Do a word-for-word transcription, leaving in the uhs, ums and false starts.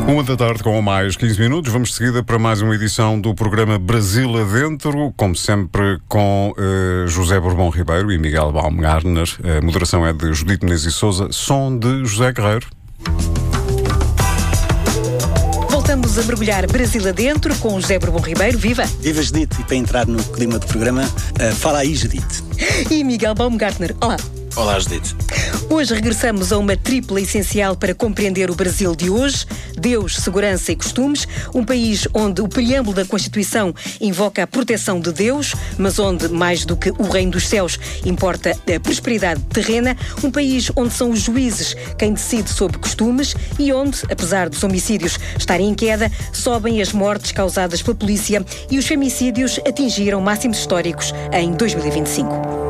Uma da tarde com mais quinze minutos. Vamos de seguida para mais uma edição do programa Brasil Adentro, como sempre com uh, José Bourbon Ribeiro e Miguel Baumgartner. A moderação é de Judite Menezes e Sousa, som de José Guerreiro. Voltamos a mergulhar Brasil adentro com José Bourbon Ribeiro. Viva! Viva, Judite! E para entrar no clima do programa, uh, fala aí, Judite. E Miguel Baumgartner. Olá! Olá, Judite. Hoje regressamos a uma tripla essencial para compreender o Brasil de hoje: Deus, segurança e costumes. Um país onde o preâmbulo da Constituição invoca a proteção de Deus, mas onde, mais do que o reino dos céus, importa a prosperidade terrena. Um país onde são os juízes quem decide sobre costumes e onde, apesar dos homicídios estarem em queda, sobem as mortes causadas pela polícia e os femicídios atingiram máximos históricos em dois mil e vinte e cinco.